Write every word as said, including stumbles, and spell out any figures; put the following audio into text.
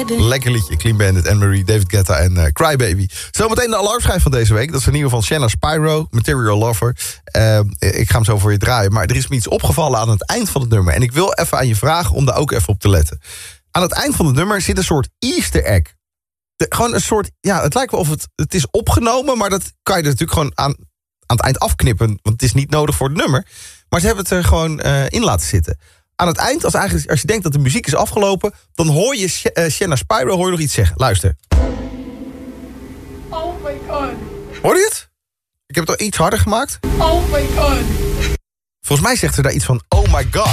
Lekker liedje. Clean Bandit, Anne-Marie, David Guetta en uh, Crybaby. Zometeen de alarmschijf van deze week. Dat is een nieuwe van Shanna Spyro, Material Lover. Uh, ik ga hem zo voor je draaien. Maar er is me iets opgevallen aan het eind van het nummer. En ik wil even aan je vragen om daar ook even op te letten. Aan het eind van het nummer zit een soort Easter egg. De, gewoon een soort, ja, het lijkt wel of het, het is opgenomen, maar dat kan je er natuurlijk gewoon aan, aan het eind afknippen. Want het is niet nodig voor het nummer. Maar ze hebben het er gewoon uh, in laten zitten. Aan het eind, als, eigenlijk, als je denkt dat de muziek is afgelopen, dan hoor je Sh- uh, Shanna Spyro hoor je nog iets zeggen. Luister. Oh my god. Hoor je het? Ik heb het al iets harder gemaakt. Oh my god. Volgens mij zegt ze daar iets van, oh my god.